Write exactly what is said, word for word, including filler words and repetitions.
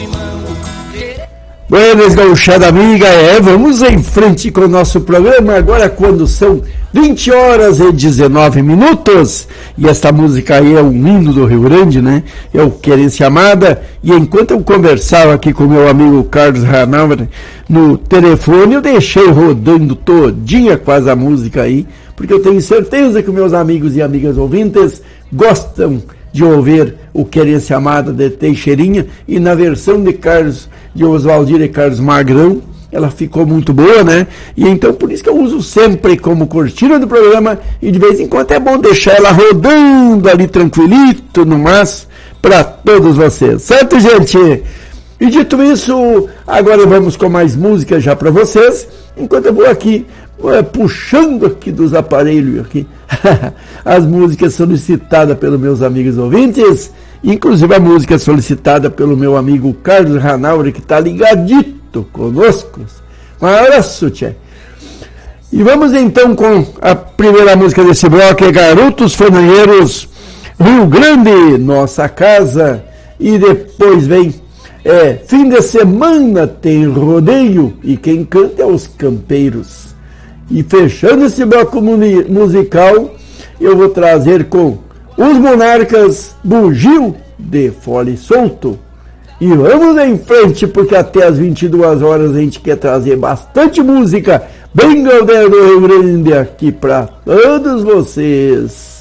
Buenas, gauchada amiga, é, vamos em frente com o nosso programa, agora quando são vinte horas e dezenove minutos, e esta música aí é um hino do Rio Grande, né, é o Querência Amada, e enquanto eu conversava aqui com meu amigo Carlos Hanauer no telefone, eu deixei rodando todinha quase a música aí, porque eu tenho certeza que meus amigos e amigas ouvintes gostam de ouvir o Querência Amada de Teixeirinha, e na versão de Carlos, de Oswaldir e Carlos Magrão, ela ficou muito boa, né? E então por isso que eu uso sempre como cortina do programa, e de vez em quando é bom deixar ela rodando ali tranquilito no mas para todos vocês, certo, gente? E dito isso, agora vamos com mais música já para vocês, enquanto eu vou aqui é, puxando aqui dos aparelhos aqui as músicas solicitadas pelos meus amigos ouvintes, inclusive a música solicitada pelo meu amigo Carlos Hanauer, que está ligadito conosco. Um abraço, tchê. E vamos então com a primeira música desse bloco, é Garotos Fanangueiros, Rio Grande, Nossa Casa, e depois vem é, Fim de Semana tem Rodeio, e quem canta é os Campeiros. E fechando esse bloco musical, eu vou trazer com Os Monarcas, Bugio de Fole Solto. E vamos em frente, porque até as vinte e duas horas a gente quer trazer bastante música bem galera do Rio Grande aqui para todos vocês.